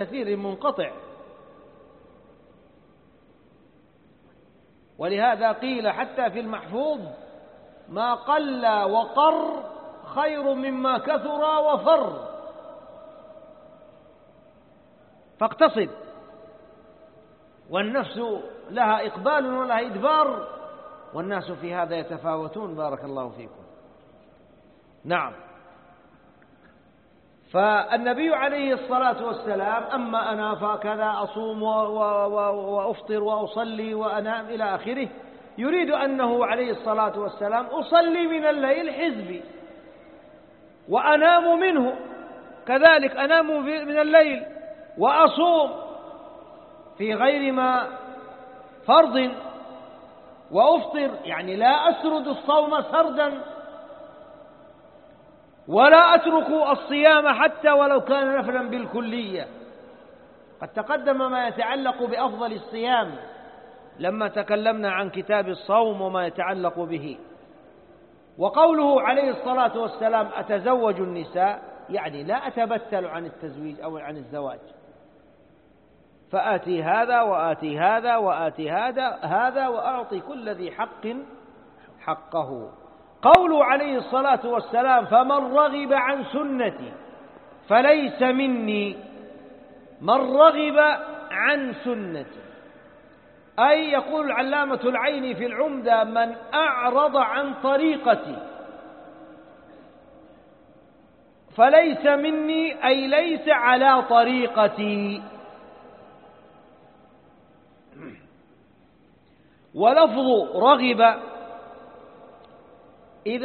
كثير منقطع. ولهذا قيل حتى في المحفوظ: ما قل وقر خير مما كثر وفر. فاقتصد. والنفس لها إقبال ولها إدبار، والناس في هذا يتفاوتون. بارك الله فيكم. نعم. فالنبي عليه الصلاة والسلام: أما أنا فكذا أصوم وأفطر وأصلي وأنام إلى آخره، يريد أنه عليه الصلاة والسلام: أصلي من الليل حزبي وأنام منه، كذلك أنام من الليل وأصوم في غير ما فرض وأفطر، يعني لا أسرد الصوم سردا ولا أترك الصيام حتى ولو كان نفلا بالكلية. قد تقدم ما يتعلق بأفضل الصيام لما تكلمنا عن كتاب الصوم وما يتعلق به. وقوله عليه الصلاة والسلام: أتزوج النساء، يعني لا أتبتل عن التزويج أو عن الزواج، فآتي هذا وآتي هذا وآتي هذا وأعطي كل ذي حق حقه. قوله عليه الصلاة والسلام: فمن رغب عن سنتي فليس مني. من رغب عن سنتي، أي يقول العلامة العيني في العمدة: من أعرض عن طريقتي فليس مني، أي ليس على طريقتي. ولفظ رغب إذا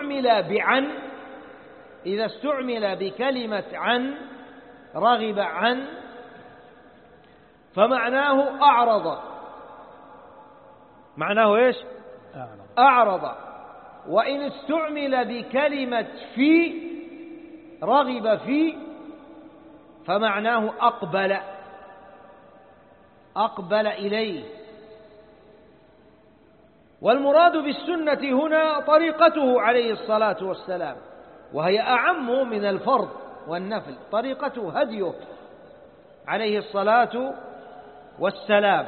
استعمل بكلمة عن، رغب عن، فمعناه أعرض. معناه إيش؟ أعرض. وإن استعمل بكلمة في، رغب في، فمعناه أقبل إليه. والمراد بالسنة هنا طريقته عليه الصلاة والسلام، وهي أعم من الفرض والنفل. طريقته هديه عليه الصلاة والسلام.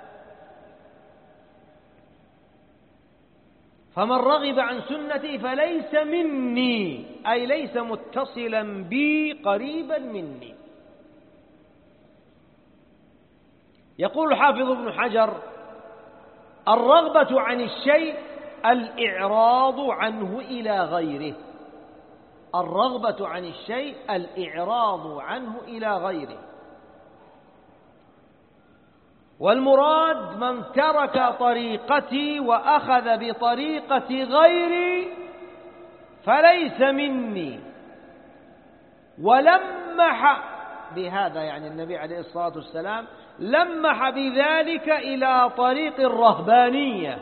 فمن رغب عن سنتي فليس مني، أي ليس متصلا بي قريبا مني. يقول الحافظ ابن حجر: الرغبة عن الشيء الإعراض عنه إلى غيره. الرغبة عن الشيء الإعراض عنه إلى غيره. والمراد: من ترك طريقتي وأخذ بطريقة غيري فليس مني. ولمح بهذا، يعني النبي عليه الصلاة والسلام لمح بذلك إلى طريق الرهبانية،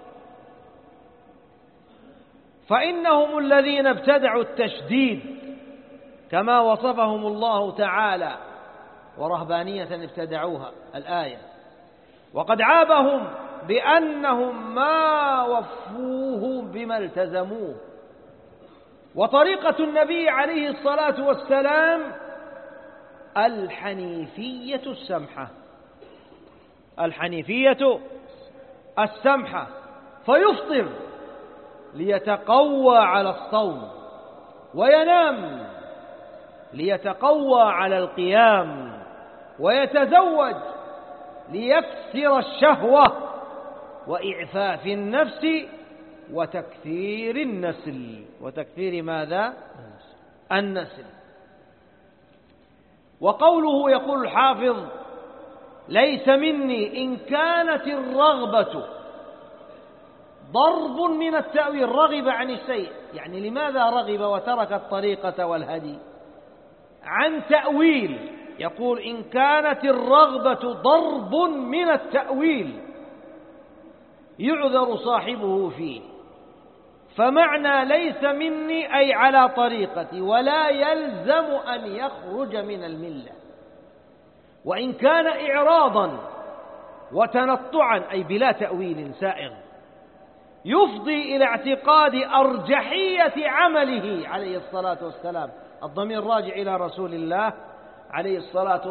فإنهم الذين ابتدعوا التشديد كما وصفهم الله تعالى: ورهبانية ابتدعوها، الآية. وقد عابهم بأنهم ما وفوه بما التزموه. وطريقة النبي عليه الصلاة والسلام الحنيفية السمحة، الحنيفية السمحة. فيفطر ليتقوى على الصوم، وينام ليتقوى على القيام، ويتزوج ليكسر الشهوة وإعفاف النفس وتكثير النسل. وتكثير ماذا؟ النسل. وقوله يقول الحافظ: ليس مني، إن كانت الرغبة ضرب من التأويل. رغب عن الشيء، يعني لماذا رغب وترك الطريقة والهدي؟ عن تأويل. يقول: إن كانت الرغبة ضرب من التأويل يعذر صاحبه فيه. فمعنى ليس مني أي على طريقتي، ولا يلزم أن يخرج من الملة. وإن كان إعراضا وتنطعا أي بلا تأويل سائغ، يفضي إلى اعتقاد أرجحية عمله عليه الصلاة والسلام. الضمير راجع إلى رسول الله عليه الصلاة والسلام.